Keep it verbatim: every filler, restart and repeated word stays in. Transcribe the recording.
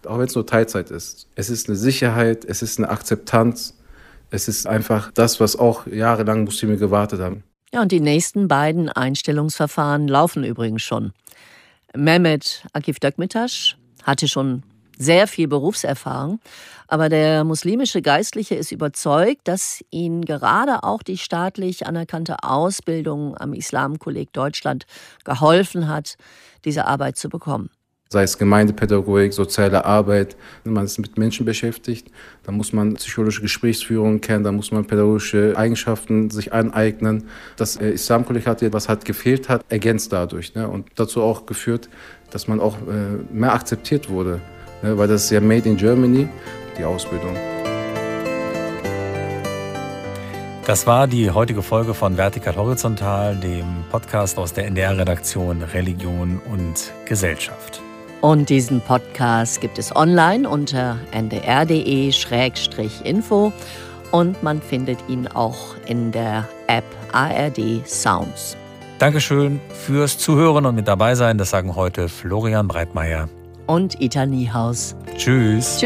auch wenn es nur Teilzeit ist. Es ist eine Sicherheit, es ist eine Akzeptanz, es ist einfach das, was auch jahrelang Muslime gewartet haben. Ja, und die nächsten beiden Einstellungsverfahren laufen übrigens schon. Mehmet Akif Dökmetaş hatte schon sehr viel Berufserfahrung, aber der muslimische Geistliche ist überzeugt, dass ihn gerade auch die staatlich anerkannte Ausbildung am Islamkolleg Deutschland geholfen hat, diese Arbeit zu bekommen. Sei es Gemeindepädagogik, soziale Arbeit, wenn man sich mit Menschen beschäftigt, dann muss man psychologische Gesprächsführung kennen, dann muss man pädagogische Eigenschaften sich aneignen. Das äh, Islamkolleg hat, was halt gefehlt hat, ergänzt dadurch, ne? Und dazu auch geführt, dass man auch äh, mehr akzeptiert wurde, ne? Weil das ist ja made in Germany, die Ausbildung. Das war die heutige Folge von Vertikal Horizontal, dem Podcast aus der N D R-Redaktion Religion und Gesellschaft. Und diesen Podcast gibt es online unter n d r punkt d e Schrägstrich info und man findet ihn auch in der App A R D Sounds. Dankeschön fürs Zuhören und mit dabei sein. Das sagen heute Florian Breitmeier und Ita Niehaus. Tschüss.